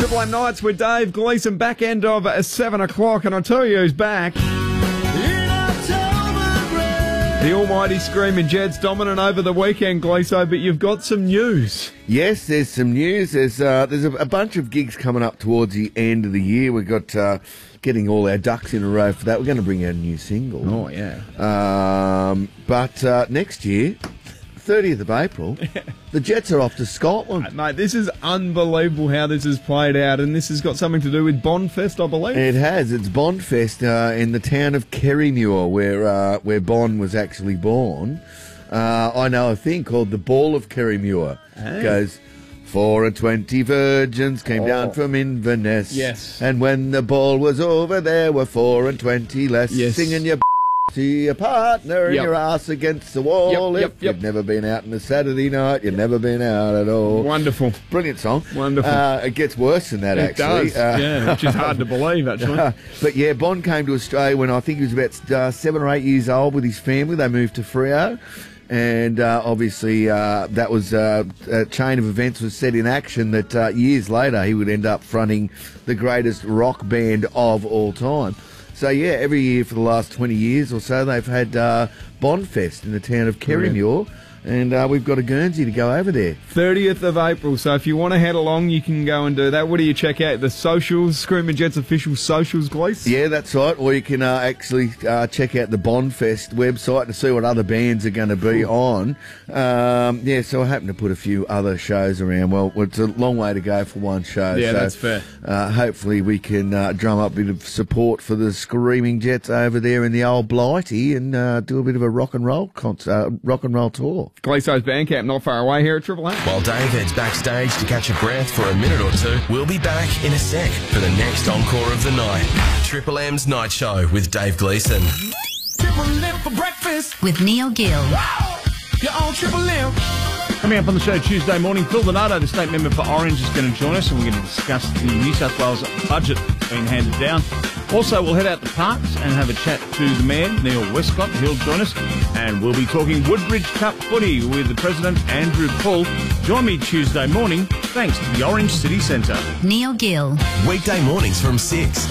Triple M Nights with Dave Gleeson, back end of 7 o'clock, and I'll tell you who's back. The almighty Screaming Jets dominant over the weekend, Gleeso, but you've got some news. Yes, there's some news. There's a bunch of gigs coming up towards the end of the year. We've got getting all our ducks in a row for that. We're going to bring out a new single. Oh, yeah. But next year, 30th of April, the Jets are off to Scotland. Mate, this is unbelievable how this has played out, and this has got something to do with Bondfest, I believe. It has. It's Bondfest in the town of Kerrymuir, where Bond was actually born. I know a thing called the Ball of Kerrymuir. Hey. It goes, 24 virgins came down from Inverness. Yes. And when the ball was over, there were 24 less. Yes. Singing your to your partner and Yep. your ass against the wall. Yep. You've never been out on a Saturday night, you've never been out at all. Wonderful. Brilliant song. Wonderful. It gets worse than that, It actually. does, yeah, which is hard to believe, actually. But yeah, Bond came to Australia when I think he was about 7 or 8 years old with his family. They moved to Freo. And obviously that was a chain of events was set in action that years later he would end up fronting the greatest rock band of all time. So yeah, every year for the last 20 years or so they've had Bondfest in the town of Kerrymuir. And we've got a Guernsey to go over there. 30th of April, so if you want to head along, you can go and do that. What do you check out? The socials, Screaming Jets official socials, Glees? Yeah, that's right. Or you can actually check out the Bondfest website to see what other bands are going to be on. Yeah, so I happen to put a few other shows around. Well, it's a long way to go for one show. Yeah, so, that's fair. Hopefully we can drum up a bit of support for the Screaming Jets over there in the old Blighty and do a bit of a rock and roll tour. Gleeso's Bandcamp, not far away here at Triple M. While Dave heads backstage to catch a breath for a minute or two, we'll be back in a sec for the next encore of the night. Triple M's Night Show with Dave Gleeson. Triple M for breakfast. With Neil Gill. You're on Triple M. Coming up on the show Tuesday morning, Phil Donato, the state member for Orange, is going to join us, and we're going to discuss the New South Wales budget being handed down. Also, we'll head out to Parks and have a chat to the Mayor, Neil Westcott. He'll join us, and we'll be talking Woodbridge Cup footy with the President, Andrew Paul. Join me Tuesday morning, thanks to the Orange City Centre. Neil Gill. Weekday mornings from 6.